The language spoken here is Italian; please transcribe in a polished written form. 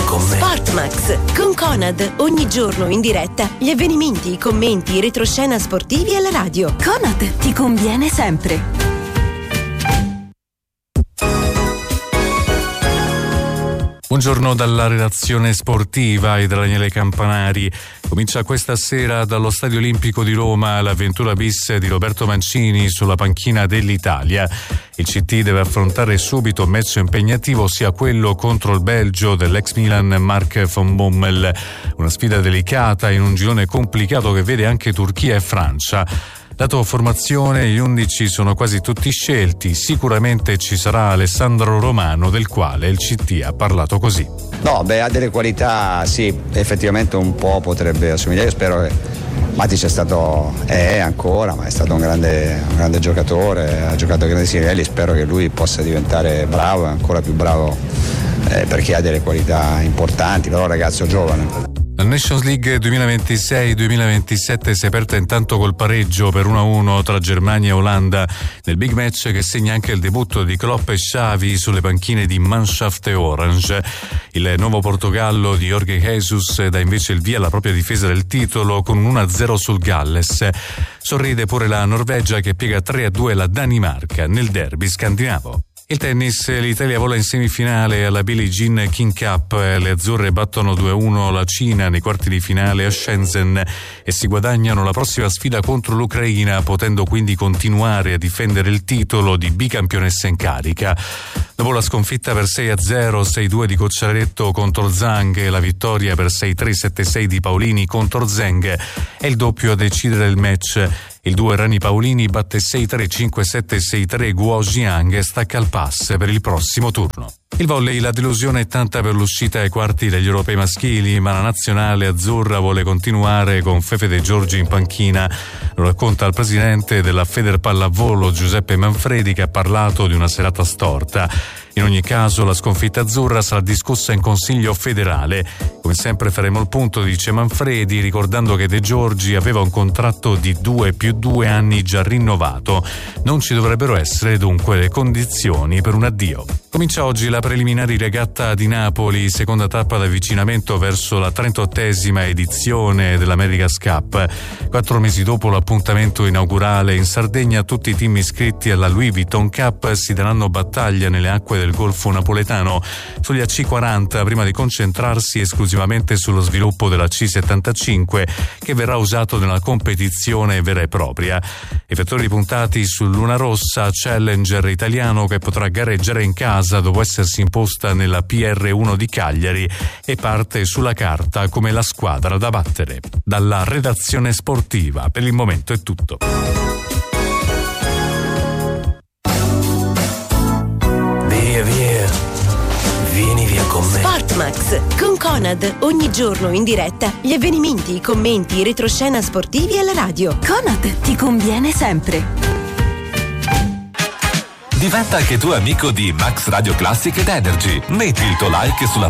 con me. Sportmax con Conad, ogni giorno in diretta gli avvenimenti, i commenti, i retroscena sportivi alla radio. Conad ti conviene sempre. Buongiorno dalla redazione sportiva e da Daniele Campanari. Comincia questa sera dallo Stadio Olimpico di Roma l'avventura bis di Roberto Mancini sulla panchina dell'Italia. Il CT deve affrontare subito un match impegnativo, sia quello contro il Belgio dell'ex Milan Mark von Bommel. Una sfida delicata in un girone complicato che vede anche Turchia e Francia. Dato formazione, gli 11 sono quasi tutti scelti. Sicuramente ci sarà Alessandro Romano, del quale il CT ha parlato così. No, ha delle qualità, sì, effettivamente un po' potrebbe assomigliare. Io spero che Matic è ancora, ma è stato un grande giocatore, ha giocato a grandi livelli. Spero che lui possa diventare bravo, ancora più bravo, perché ha delle qualità importanti, però è un ragazzo giovane. La Nations League 2026-2027 si è aperta intanto col pareggio per 1-1 tra Germania e Olanda, nel big match che segna anche il debutto di Klopp e Xavi sulle panchine di Mannschaft e Orange. Il nuovo Portogallo di Jorge Jesus dà invece il via alla propria difesa del titolo con un 1-0 sul Galles. Sorride pure la Norvegia che piega 3-2 la Danimarca nel derby scandinavo. Il tennis, l'Italia vola in semifinale alla Billie Jean King Cup, le azzurre battono 2-1 la Cina nei quarti di finale a Shenzhen e si guadagnano la prossima sfida contro l'Ucraina, potendo quindi continuare a difendere il titolo di bicampionessa in carica. Dopo la sconfitta per 6-0, 6-2 di Cocciaretto contro Zhang e la vittoria per 6-3, 7-6 di Paolini contro Zheng, è il doppio a decidere il match. Il duo Rani Paolini batte 6-3, 5-7, 6-3 Guo Jiang e stacca il pass per il prossimo turno. Il volley, la delusione è tanta per l'uscita ai quarti degli europei maschili, ma la nazionale azzurra vuole continuare con Fefe De Giorgi in panchina. Lo racconta il presidente della Federpallavolo Giuseppe Manfredi, che ha parlato di una serata storta. In ogni caso la sconfitta azzurra sarà discussa in Consiglio federale. Come sempre faremo il punto, dice Manfredi, ricordando che De Giorgi aveva un contratto di 2+2 anni già rinnovato. Non ci dovrebbero essere dunque le condizioni per un addio. Comincia oggi la preliminari regatta di Napoli, seconda tappa d'avvicinamento verso la 38esima edizione dell'America's Cup. 4 mesi dopo l'appuntamento inaugurale in Sardegna, tutti i team iscritti alla Louis Vuitton Cup si daranno battaglia nelle acque del Golfo napoletano sugli AC40 prima di concentrarsi esclusivamente sullo sviluppo della C75, che verrà usato nella competizione vera e propria. I vettori puntati sul Luna Rossa, Challenger italiano che potrà gareggiare in casa dopo essersi imposta nella PR1 di Cagliari e parte sulla carta come la squadra da battere. Dalla redazione sportiva per il momento è tutto. Via, vieni via con me. Sportmax con Conad, ogni giorno in diretta gli avvenimenti, i commenti, i retroscena sportivi alla radio. Conad ti conviene sempre. Diventa anche tu amico di Max Radio Classic ed Energy. Metti il tuo like sulla